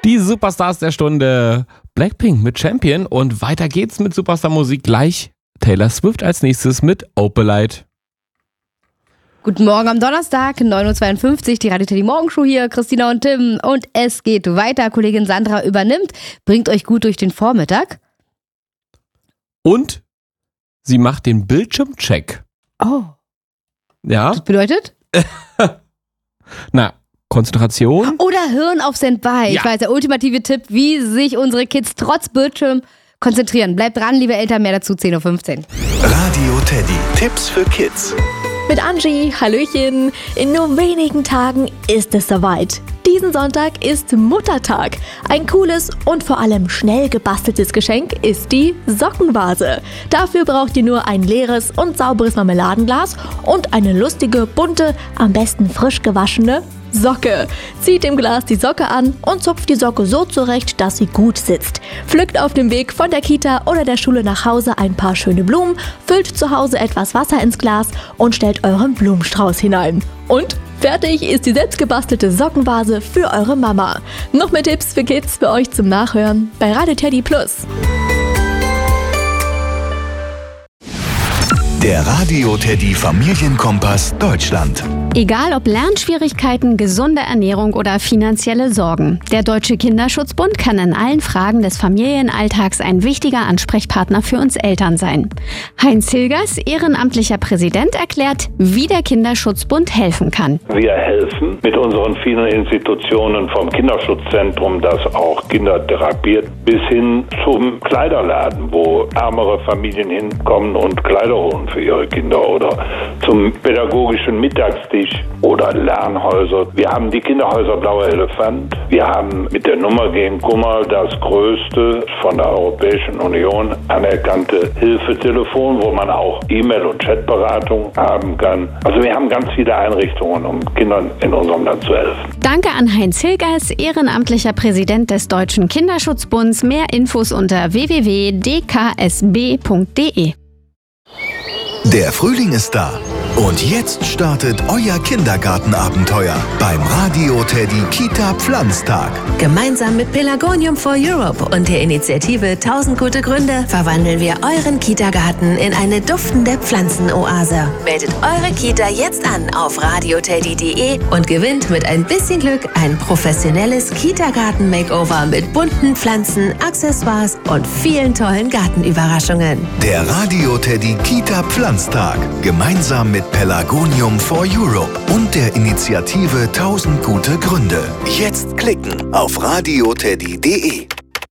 Die Superstars der Stunde. Blackpink mit Champion und weiter geht's mit Superstar-Musik gleich. Taylor Swift als nächstes mit Opalite. Guten Morgen am Donnerstag, 9.52 Uhr, die Radio Teddy Morgenshow hier, Christina und Tim. Und es geht weiter, Kollegin Sandra übernimmt, bringt euch gut durch den Vormittag. Und sie macht den Bildschirmcheck. Oh. Ja. Das bedeutet? Na, Konzentration. Oder Hirn auf Standby. Ja. Ich weiß, der ultimative Tipp, wie sich unsere Kids trotz Bildschirm konzentrieren. Bleibt dran, liebe Eltern, mehr dazu 10.15 Uhr. Radio Teddy, Tipps für Kids. Mit Angie, Hallöchen. In nur wenigen Tagen ist es soweit. Diesen Sonntag ist Muttertag. Ein cooles und vor allem schnell gebasteltes Geschenk ist die Sockenvase. Dafür braucht ihr nur ein leeres und sauberes Marmeladenglas und eine lustige, bunte, am besten frisch gewaschene Socke. Zieht dem Glas die Socke an und zupft die Socke so zurecht, dass sie gut sitzt. Pflückt auf dem Weg von der Kita oder der Schule nach Hause ein paar schöne Blumen, füllt zu Hause etwas Wasser ins Glas und stellt euren Blumenstrauß hinein. Und fertig ist die selbstgebastelte Sockenvase für eure Mama. Noch mehr Tipps für Kids für euch zum Nachhören bei Radio Teddy Plus. Der Radio Teddy Familienkompass Deutschland. Egal ob Lernschwierigkeiten, gesunde Ernährung oder finanzielle Sorgen. Der Deutsche Kinderschutzbund kann in allen Fragen des Familienalltags ein wichtiger Ansprechpartner für uns Eltern sein. Heinz Hilgers, ehrenamtlicher Präsident, erklärt, wie der Kinderschutzbund helfen kann. Wir helfen mit unseren vielen Institutionen vom Kinderschutzzentrum, das auch Kinder therapiert, bis hin zum Kleiderladen, wo ärmere Familien hinkommen und Kleider holen für ihre Kinder, oder zum pädagogischen Mittagstisch oder Lernhäuser. Wir haben die Kinderhäuser Blauer Elefant. Wir haben mit der Nummer gegen Kummer das größte von der Europäischen Union anerkannte Hilfetelefon, wo man auch E-Mail- und Chatberatung haben kann. Also wir haben ganz viele Einrichtungen, um Kindern in unserem Land zu helfen. Danke an Heinz Hilgers, ehrenamtlicher Präsident des Deutschen Kinderschutzbunds. Mehr Infos unter www.dksb.de. Der Frühling ist da. Und jetzt startet euer Kindergartenabenteuer beim Radio Teddy Kita Pflanztag. Gemeinsam mit Pelagonium for Europe und der Initiative 1000 gute Gründe verwandeln wir euren Kitagarten in eine duftende Pflanzenoase. Meldet eure Kita jetzt an auf radioteddy.de und gewinnt mit ein bisschen Glück ein professionelles Kitagarten-Makeover mit bunten Pflanzen, Accessoires und vielen tollen Gartenüberraschungen. Der Radio Teddy Kita Pflanztag. Gemeinsam mit Pelagonium for Europe und der Initiative 1000 gute Gründe. Jetzt klicken auf radioteddy.de.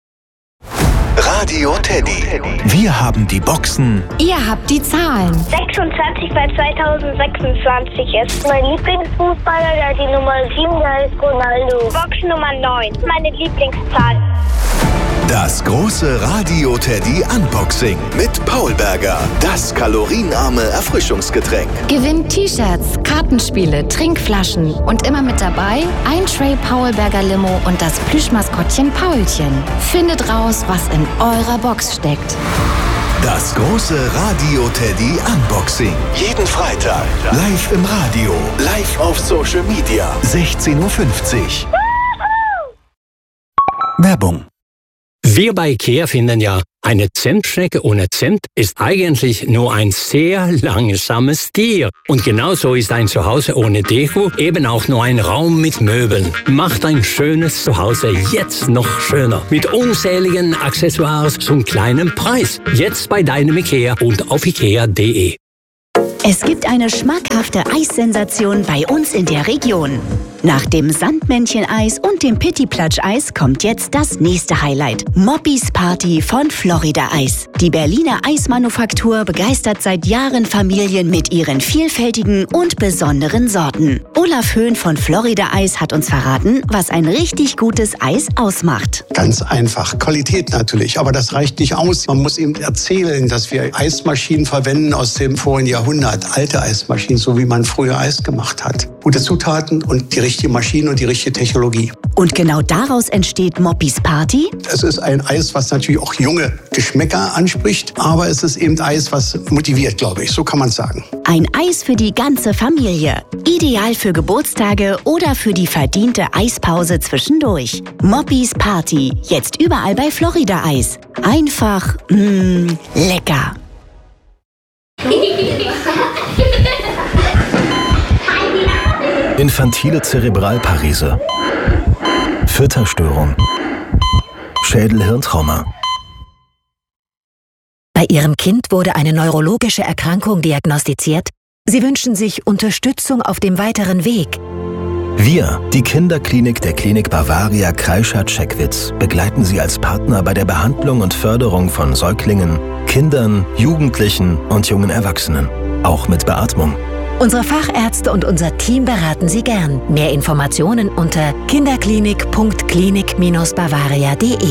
Radio Teddy. Wir haben die Boxen. Ihr habt die Zahlen. 26 bei 2026 ist mein Lieblingsfußballer, der die Nummer 7 heißt Ronaldo. Box Nummer 9, meine Lieblingszahl. Das große Radio Teddy Unboxing mit Paul Berger. Das kalorienarme Erfrischungsgetränk. Gewinnt T-Shirts, Kartenspiele, Trinkflaschen und immer mit dabei ein Tray Paul Berger Limo und das Plüschmaskottchen Paulchen. Findet raus, was in eurer Box steckt. Das große Radio Teddy Unboxing. Jeden Freitag. Live im Radio. Live auf Social Media. 16.50 Uhr. Werbung. Wir bei IKEA finden ja, eine Zimtschnecke ohne Zimt ist eigentlich nur ein sehr langsames Tier. Und genauso ist ein Zuhause ohne Deko eben auch nur ein Raum mit Möbeln. Macht ein schönes Zuhause jetzt noch schöner. Mit unzähligen Accessoires zum kleinen Preis. Jetzt bei deinem IKEA und auf ikea.de. Es gibt eine schmackhafte Eissensation bei uns in der Region. Nach dem Sandmännchen-Eis und dem Pitti-Platsch-Eis kommt jetzt das nächste Highlight. Moppis Party von Florida Eis. Die Berliner Eismanufaktur begeistert seit Jahren Familien mit ihren vielfältigen und besonderen Sorten. Olaf Höhn von Florida Eis hat uns verraten, was ein richtig gutes Eis ausmacht. Ganz einfach. Qualität natürlich, aber das reicht nicht aus. Man muss ihm erzählen, dass wir Eismaschinen verwenden aus dem vorigen Jahrhundert. Alte Eismaschinen, so wie man früher Eis gemacht hat. Gute Zutaten und die richtige Maschine und die richtige Technologie. Und genau daraus entsteht Moppis Party? Es ist ein Eis, was natürlich auch junge Geschmäcker anspricht, aber es ist eben Eis, was motiviert, glaube ich. So kann man es sagen. Ein Eis für die ganze Familie. Ideal für Geburtstage oder für die verdiente Eispause zwischendurch. Moppis Party. Jetzt überall bei Florida Eis. Einfach, lecker. Infantile Zerebralparese. Fütterstörung. Schädel-Hirntrauma. Bei Ihrem Kind wurde eine neurologische Erkrankung diagnostiziert. Sie wünschen sich Unterstützung auf dem weiteren Weg. Wir, die Kinderklinik der Klinik Bavaria Kreischer-Checkwitz, begleiten Sie als Partner bei der Behandlung und Förderung von Säuglingen, Kindern, Jugendlichen und jungen Erwachsenen. Auch mit Beatmung. Unsere Fachärzte und unser Team beraten Sie gern. Mehr Informationen unter kinderklinik.klinik-bavaria.de.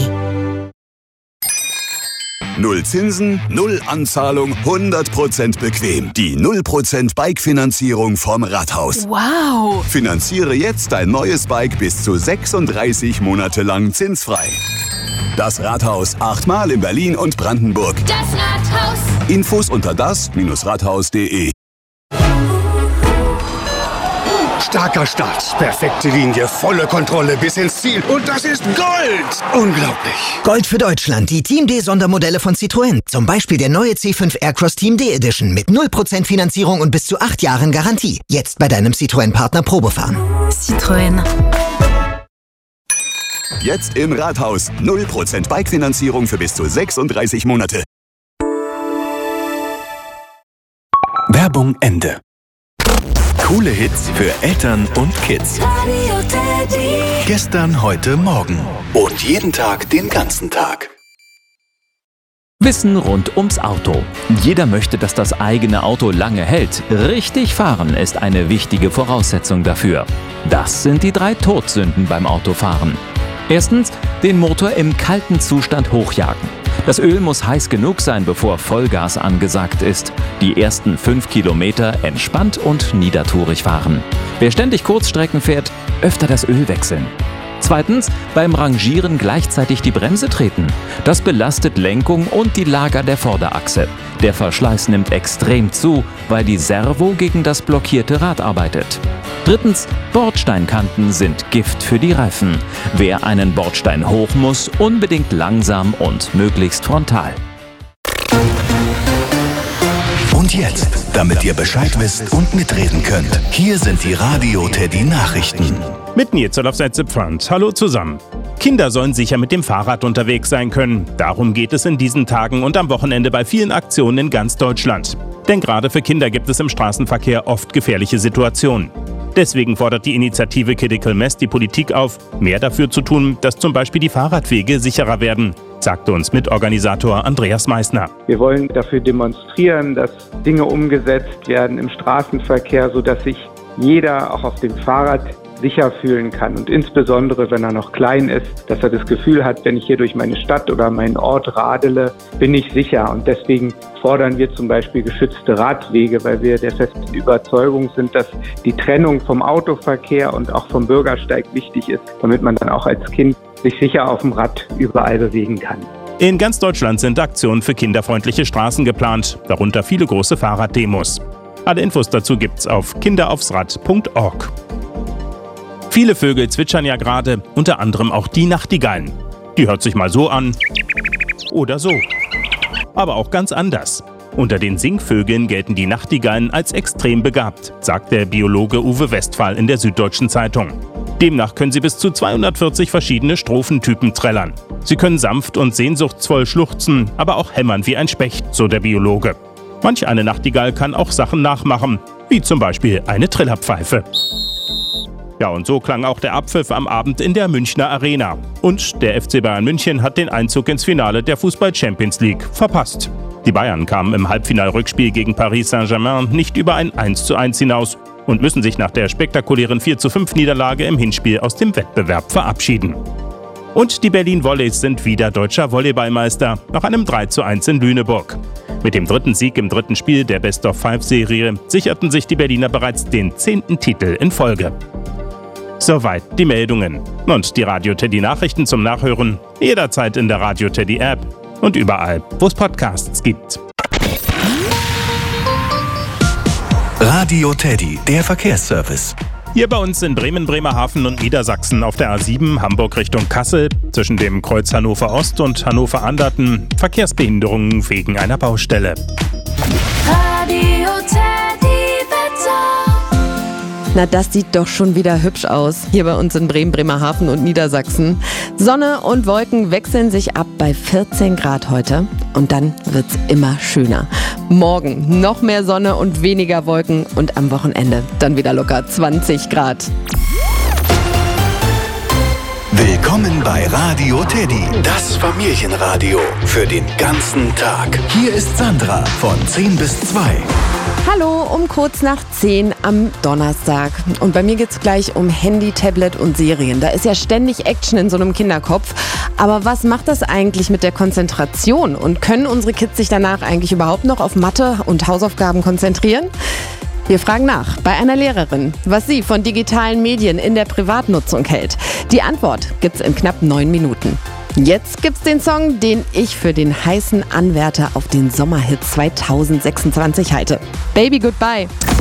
Null Zinsen, null Anzahlung, 100% bequem. Die 0% Bike-Finanzierung vom Rathaus. Wow! Finanziere jetzt dein neues Bike bis zu 36 Monate lang zinsfrei. Das Rathaus, 8-mal in Berlin und Brandenburg. Das Rathaus! Infos unter das-rathaus.de. Starker Start, perfekte Linie, volle Kontrolle bis ins Ziel. Und das ist Gold! Unglaublich. Gold für Deutschland, die Team D-Sondermodelle von Citroën. Zum Beispiel der neue C5 Aircross Team D Edition mit 0% Finanzierung und bis zu 8 Jahren Garantie. Jetzt bei deinem Citroën-Partner Probefahren. Citroën. Jetzt im Rathaus. 0% Bike-Finanzierung für bis zu 36 Monate. Werbung Ende. Coole Hits für Eltern und Kids. Radio Teddy. Gestern, heute, morgen. Und jeden Tag, den ganzen Tag. Wissen rund ums Auto. Jeder möchte, dass das eigene Auto lange hält. Richtig fahren ist eine wichtige Voraussetzung dafür. Das sind die 3 Todsünden beim Autofahren. Erstens, den Motor im kalten Zustand hochjagen. Das Öl muss heiß genug sein, bevor Vollgas angesagt ist. Die ersten 5 Kilometer entspannt und niedertourig fahren. Wer ständig Kurzstrecken fährt, öfter das Öl wechseln. Zweitens, beim Rangieren gleichzeitig die Bremse treten. Das belastet Lenkung und die Lager der Vorderachse. Der Verschleiß nimmt extrem zu, weil die Servo gegen das blockierte Rad arbeitet. Drittens, Bordsteinkanten sind Gift für die Reifen. Wer einen Bordstein hoch muss, unbedingt langsam und möglichst frontal. Und jetzt, damit ihr Bescheid wisst und mitreden könnt, hier sind die Radio Teddy Nachrichten. Mit Nils auf Setzepfand. Hallo zusammen. Kinder sollen sicher mit dem Fahrrad unterwegs sein können. Darum geht es in diesen Tagen und am Wochenende bei vielen Aktionen in ganz Deutschland. Denn gerade für Kinder gibt es im Straßenverkehr oft gefährliche Situationen. Deswegen fordert die Initiative Critical Mass die Politik auf, mehr dafür zu tun, dass zum Beispiel die Fahrradwege sicherer werden, sagte uns Mitorganisator Andreas Meissner. Wir wollen dafür demonstrieren, dass Dinge umgesetzt werden im Straßenverkehr, sodass sich jeder auch auf dem Fahrrad sicher fühlen kann. Und insbesondere, wenn er noch klein ist, dass er das Gefühl hat, wenn ich hier durch meine Stadt oder meinen Ort radele, bin ich sicher. Und deswegen fordern wir zum Beispiel geschützte Radwege, weil wir der festen Überzeugung sind, dass die Trennung vom Autoverkehr und auch vom Bürgersteig wichtig ist, damit man dann auch als Kind sich sicher auf dem Rad überall bewegen kann. In ganz Deutschland sind Aktionen für kinderfreundliche Straßen geplant, darunter viele große Fahrraddemos. Alle Infos dazu gibt's auf kinderaufsrad.org. Viele Vögel zwitschern ja gerade, unter anderem auch die Nachtigallen. Die hört sich mal so an oder so, aber auch ganz anders. Unter den Singvögeln gelten die Nachtigallen als extrem begabt, sagt der Biologe Uwe Westphal in der Süddeutschen Zeitung. Demnach können sie bis zu 240 verschiedene Strophentypen trällern. Sie können sanft und sehnsuchtsvoll schluchzen, aber auch hämmern wie ein Specht, so der Biologe. Manch eine Nachtigall kann auch Sachen nachmachen, wie zum Beispiel eine Trillerpfeife. Ja, und so klang auch der Abpfiff am Abend in der Münchner Arena. Und der FC Bayern München hat den Einzug ins Finale der Fußball-Champions League verpasst. Die Bayern kamen im Halbfinalrückspiel gegen Paris Saint-Germain nicht über ein 1:1 hinaus und müssen sich nach der spektakulären 4:5-Niederlage im Hinspiel aus dem Wettbewerb verabschieden. Und die Berlin Volleys sind wieder deutscher Volleyballmeister nach einem 3:1 in Lüneburg. Mit dem 3. Sieg im 3. Spiel der Best-of-5-Serie sicherten sich die Berliner bereits den 10. Titel in Folge. Soweit die Meldungen. Und die Radio Teddy Nachrichten zum Nachhören jederzeit in der Radio Teddy App und überall, wo es Podcasts gibt. Radio Teddy, der Verkehrsservice. Hier bei uns in Bremen, Bremerhaven und Niedersachsen auf der A7 Hamburg Richtung Kassel zwischen dem Kreuz Hannover Ost und Hannover Anderten Verkehrsbehinderungen wegen einer Baustelle. Radio Teddy Wetter. Na, das sieht doch schon wieder hübsch aus. Hier bei uns in Bremen, Bremerhaven und Niedersachsen. Sonne und Wolken wechseln sich ab bei 14 Grad heute. Und dann wird's immer schöner. Morgen noch mehr Sonne und weniger Wolken. Und am Wochenende dann wieder locker 20 Grad. Willkommen bei Radio Teddy, das Familienradio für den ganzen Tag. Hier ist Sandra von 10 bis 2. Hallo, um kurz nach 10 am Donnerstag. Und bei mir geht's gleich um Handy, Tablet und Serien. Da ist ja ständig Action in so einem Kinderkopf. Aber was macht das eigentlich mit der Konzentration? Und können unsere Kids sich danach eigentlich überhaupt noch auf Mathe und Hausaufgaben konzentrieren? Wir fragen nach bei einer Lehrerin, was sie von digitalen Medien in der Privatnutzung hält. Die Antwort gibt's in knapp 9 Minuten. Jetzt gibt's den Song, den ich für den heißen Anwärter auf den Sommerhit 2026 halte. Baby Goodbye.